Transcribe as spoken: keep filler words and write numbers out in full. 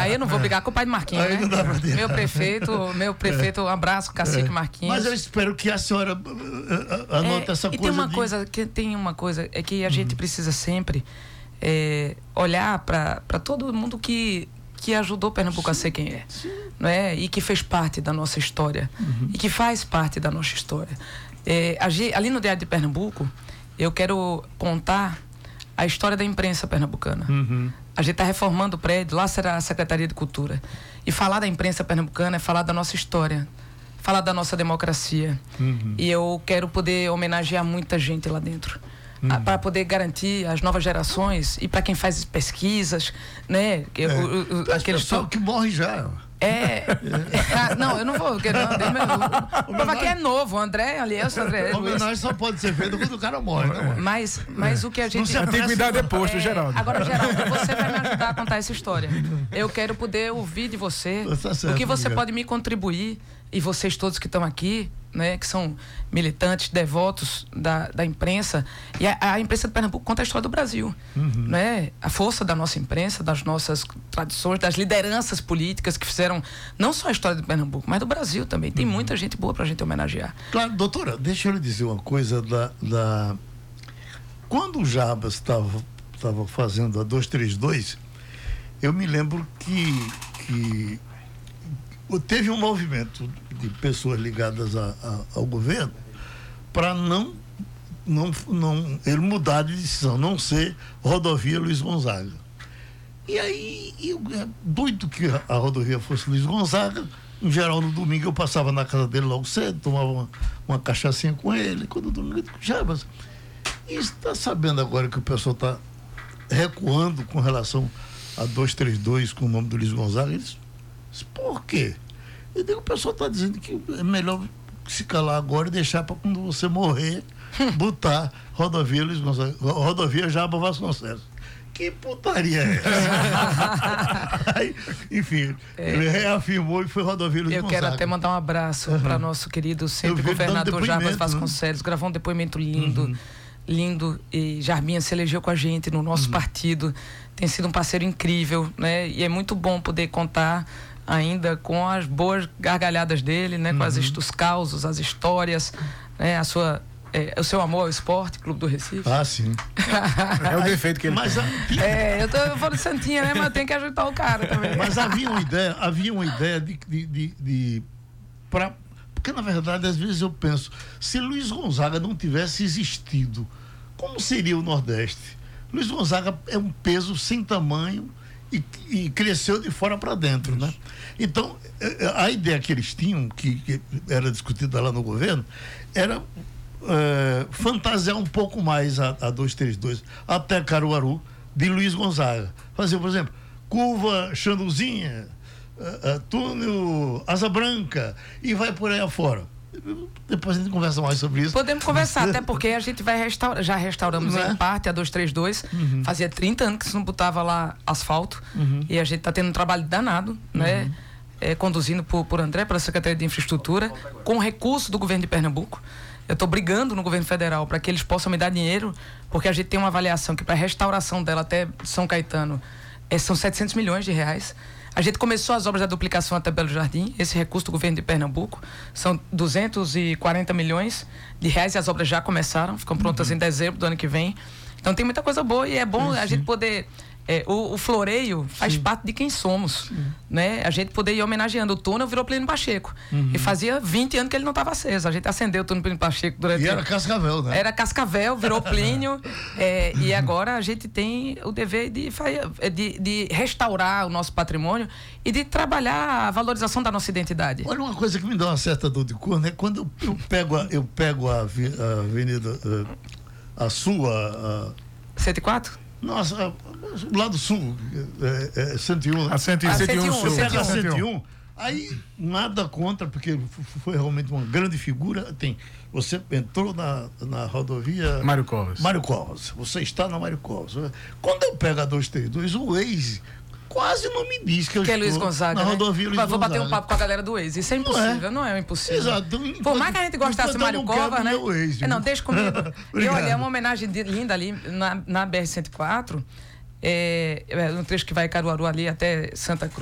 Aí eu não vou brigar com o pai de Marquinhos, Aí né? não dá pra ter. Meu prefeito, meu prefeito, um abraço, cacique É. Marquinhos. Mas eu espero que a senhora uh, uh, anote É, essa e coisa. tem uma de... coisa que tem uma coisa é que a gente precisa sempre é, olhar para todo mundo que que ajudou Pernambuco Sim. a ser quem é, não é? E que fez parte da nossa história uhum. e que faz parte da nossa história. É, ali no Diário de Pernambuco eu quero contar a história da imprensa pernambucana. Uhum. A gente está reformando o prédio, lá será a Secretaria de Cultura. E falar da imprensa pernambucana é falar da nossa história, falar da nossa democracia. Uhum. E eu quero poder homenagear muita gente lá dentro. Uhum. Para poder garantir as novas gerações e para quem faz pesquisas, né? É. O, o, aquele pessoal que morre já. É. é. Ah, não, eu não vou. Porque não, o povo aqui é novo. O André, aliás, o André. A homenagem só pode ser feita quando o cara morre, né? Mas, mas é. o que a gente. Tem que cuidar depois, é, Geraldo. Agora, Geraldo, você vai me ajudar a contar essa história. Eu quero poder ouvir de você tá certo, o que você amiga. pode me contribuir, e vocês todos que estão aqui, né, que são militantes, devotos da, da imprensa, e a, a imprensa de Pernambuco conta a história do Brasil, uhum. né? A força da nossa imprensa, das nossas tradições, das lideranças políticas que fizeram não só a história de Pernambuco, mas do Brasil também. Tem uhum. muita gente boa pra gente homenagear. Claro, doutora, deixa eu lhe dizer uma coisa da... da... Quando o Jabas estava estava fazendo a duzentos e trinta e dois, eu me lembro que, que teve um movimento de pessoas ligadas a, a, ao governo para não, não, não ele mudar de decisão, não ser rodovia Luiz Gonzaga. E aí, eu, doido que a, a rodovia fosse Luiz Gonzaga, em geral no domingo eu passava na casa dele logo cedo, tomava uma, uma cachaçinha com ele, quando o domingo eu digo, Jabas, e está sabendo agora que o pessoal está recuando com relação a duzentos e trinta e dois com o nome do Luiz Gonzaga? Ele disse, por quê? Eu digo, o pessoal está dizendo que é melhor se calar agora e deixar para quando você morrer, botar rodovia Luiz Gonzaga, rodovia Jabas Vasconcelos. Que putaria é essa? Aí, enfim, é, ele reafirmou e foi rodovia Luiz Eu Gonzaga. quero até mandar um abraço uhum. para nosso querido sempre governador Jabas Vasconcelos, né? Gravou um depoimento lindo, uhum. lindo, e Jarbinha se elegeu com a gente no nosso uhum. partido, tem sido um parceiro incrível, né? E é muito bom poder contar ainda com as boas gargalhadas dele, né? Com uhum. as, os causos, as histórias, né? A sua, é, o seu amor ao esporte, Clube do Recife. Ah, sim. É o defeito que ele mas, tem. É, eu tô eu falo de Santinha, né? Mas eu tenho que ajudar o cara também. Mas havia uma ideia, havia uma ideia de, de, de, de pra, porque na verdade às vezes eu penso, se Luiz Gonzaga não tivesse existido, como seria o Nordeste? Luiz Gonzaga é um peso sem tamanho e, e cresceu de fora para dentro, né? Então, a ideia que eles tinham, que, que era discutida lá no governo, era é, fantasiar um pouco mais a, a duzentos e trinta e dois até Caruaru de Luiz Gonzaga. Fazer, por exemplo, curva Xanduzinha, uh, uh, túnel Asa Branca, e vai por aí afora. Depois a gente conversa mais sobre isso. Podemos conversar, até porque a gente vai restaurar, já restauramos é? em parte a duzentos e trinta e dois, uhum. fazia trinta anos que se não botava lá asfalto, uhum. e a gente está tendo um trabalho danado, uhum. né? É, conduzindo por, por André, pela Secretaria de Infraestrutura, com recurso do governo de Pernambuco. Eu estou brigando no governo federal para que eles possam me dar dinheiro, porque a gente tem uma avaliação que para a restauração dela até São Caetano é, são setecentos milhões de reais. A gente começou as obras da duplicação até Belo Jardim, esse recurso do governo de Pernambuco, são duzentos e quarenta milhões de reais e as obras já começaram, ficam prontas uhum. em dezembro do ano que vem. Então tem muita coisa boa e é bom sim, a gente poder... É, o, o floreio faz sim. parte de quem somos, sim. né? A gente poder ir homenageando. O túnel virou Plínio Pacheco. Uhum. E fazia vinte anos que ele não estava aceso. A gente acendeu o túnel Plínio Pacheco durante... E era Cascavel, né? Era Cascavel, virou Plínio. é, e agora a gente tem o dever de, de, de restaurar o nosso patrimônio e de trabalhar a valorização da nossa identidade. Olha, uma coisa que me dá uma certa dor de cor, né? Quando eu, eu pego a, eu pego a, a avenida, a, a sua... A... cento e quatro? Nossa, o lado sul, é, é cento e um. A cento e um sul. Pega a cento e um, aí nada contra, porque foi realmente uma grande figura. Tem, você entrou na, na rodovia... Mário Covas. Mário Covas. Você está na Mário Covas. Quando eu pego a duzentos e trinta e dois, o Waze quase não me diz que eu que estou é Luiz Gonzaga, na né? rodovia Luiz Vou Gonzaga. bater um papo com a galera do Waze. Isso é impossível, não é, não é impossível. Exato. Por mais que a gente gostasse de Mário Covas, né? Waze, é, não, deixa comigo. E olha, é uma homenagem de, linda ali na, na B R cento e quatro, é, é um trecho que vai Caruaru ali até Santa Cruz.